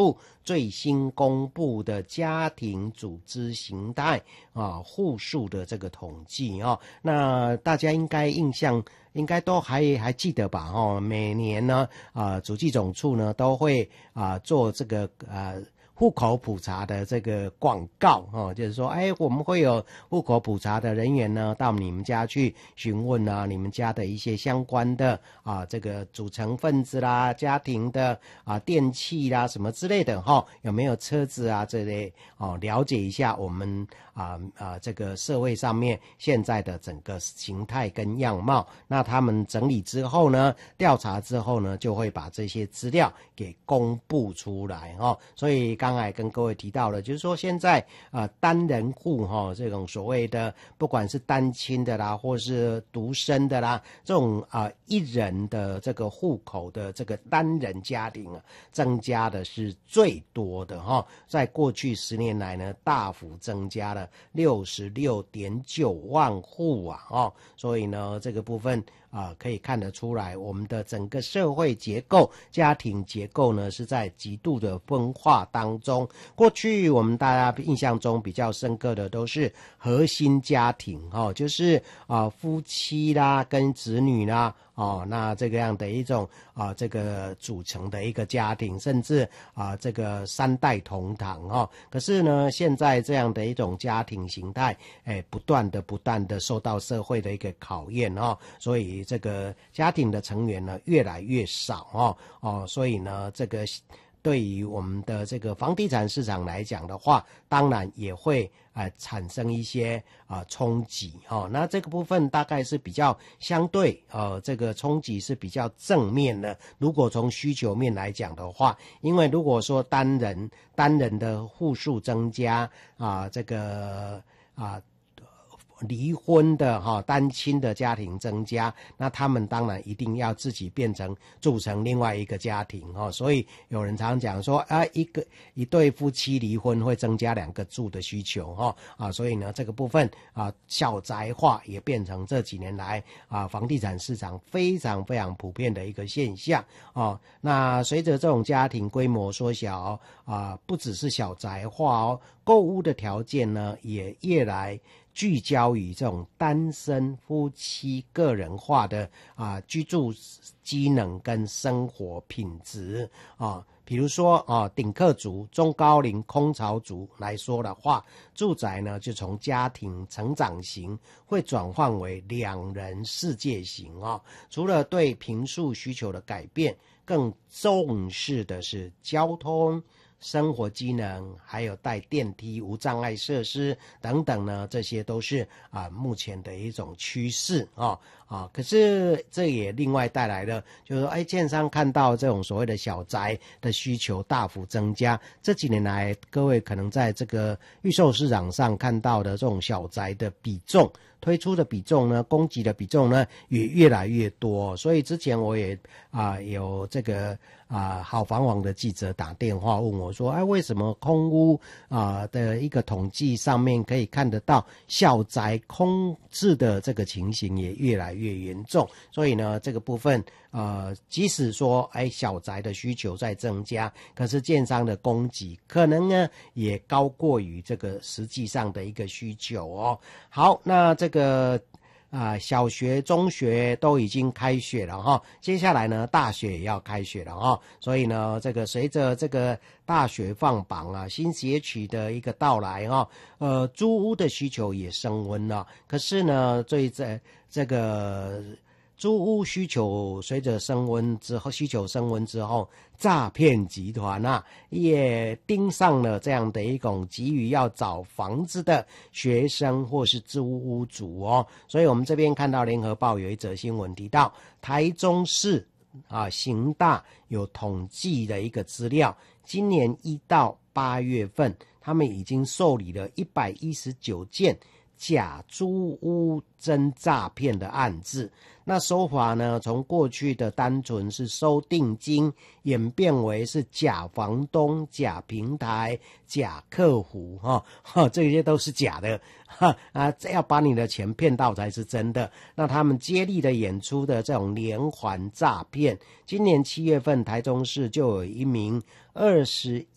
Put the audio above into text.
度最新公布的家庭组织形态户数的这个统计那大家应该都还记得吧每年呢主计总处呢都会做这个户口普查的这个广告就是说我们会有户口普查的人员呢到你们家去询问你们家的一些相关的这个组成分子啦、家庭的电器啦什么之类的有没有车子这类了解一下我们这个社会上面现在的整个形态跟样貌。那他们整理之后呢，调查之后呢，就会把这些资料给公布出来所以刚才跟各位提到了，就是说现在单人户这种所谓的不管是单亲的啦，或是独生的啦，这种一人的这个户口的这个单人家庭增加的是最多的在过去10年来呢，大幅增加了66.9万户所以呢这个部分可以看得出来，我们的整个社会结构、家庭结构呢是在极度的分化当中。过去我们大家印象中比较深刻的都是核心家庭就是夫妻啦跟子女啦那这个样的一种这个组成的一个家庭，甚至这个3代同堂可是呢现在这样的一种家庭形态不断的受到社会的一个考验所以这个家庭的成员呢越来越少所以呢这个对于我们的这个房地产市场来讲的话，当然也会产生一些冲击那这个部分大概是比较相对这个冲击是比较正面的。如果从需求面来讲的话，因为如果说单人的户数增加这个离婚的单亲的家庭增加，那他们当然一定要自己组成另外一个家庭所以有人常讲说一对夫妻离婚会增加2个住的需求所以呢这个部分小宅化也变成这几年来房地产市场非常非常普遍的一个现象那随着这种家庭规模缩小不只是小宅化购物的条件呢也越来聚焦于这种单身夫妻个人化的居住机能跟生活品质比如说顶客族、中高龄空巢族来说的话，住宅呢就从家庭成长型会转换为2人世界型除了对坪数需求的改变，更重视的是交通、生活机能，还有带电梯、无障碍设施等等呢，这些都是目前的一种趋势可是这也另外带来了，就是说建商看到这种所谓的小宅的需求大幅增加，这几年来各位可能在这个预售市场上看到的这种小宅的比重，推出的比重呢，供给的比重呢也越来越多。所以之前我也有这个好房网的记者打电话问我说为什么空屋的一个统计上面可以看得到小宅空置的这个情形也越来越严重。所以呢这个部分即使说小宅的需求在增加，可是建商的供给可能呢也高过于这个实际上的一个需求好，那这个小学、中学都已经开学了接下来呢大学也要开学了所以呢这个随着这个大学放榜新学期的一个到来租屋的需求也升温了。可是呢这个租屋需求随着需求升温之后，诈骗集团也盯上了这样的一种急于要找房子的学生或是租屋主所以我们这边看到联合报有一则新闻提到，台中市刑大有统计的一个资料，今年1到8月份他们已经受理了119件假租屋真诈骗的案子。那手法呢，从过去的单纯是收定金，演变为是假房东、假平台、假客户这些都是假的要把你的钱骗到才是真的。那他们接力的演出的这种连环诈骗，今年7月份台中市就有一名21